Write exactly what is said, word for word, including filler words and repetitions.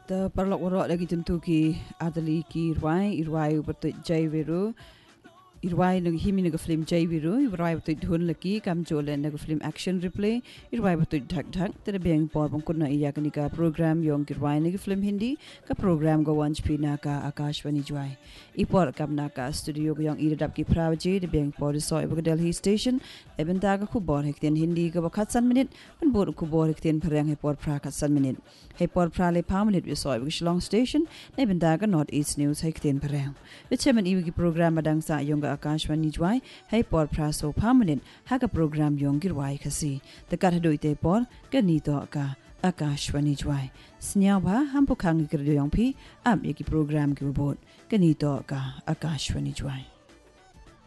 The parlok warok lagi tentu ki adali ki irwai irwai betul jai veru irwai nag himi nag film jai veru irwai betul dhun lagi kam jole nag film action replay irwai betul dhak dhak tere beng por bangkut na iya kanika program yong irwai nag film hindi ka program go wanch pina ka Akashvani jwai ipor kam na ka studio ko yong iradap ki prawaji de beng por so ibo Delhi station eben daga ku bor hekten hindi ka bakat san minute pen bor ku bor hekten parang he por pra kat san minute he por pra le pa minute we so ibo Shillong station eben daga North East News hekten parang vichaman ibo ki program madang sa yong Akashvani jwai he por pra so pa minute ha ka program yong girwai khasi the kat hadoi te por ka ni to ka Akashvani jwai snya ba ham pukhang ki yong phi am ye ki program ki report ka ni to ka Akashvani jwai